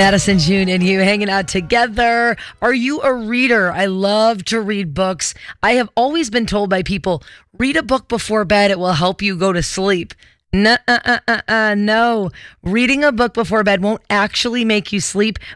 Madison, June, and you hanging out together. Are you a reader? I love to read books. I have always been told by people, read a book before bed. It will help you go to sleep. No. Reading a book before bed won't actually make you sleep,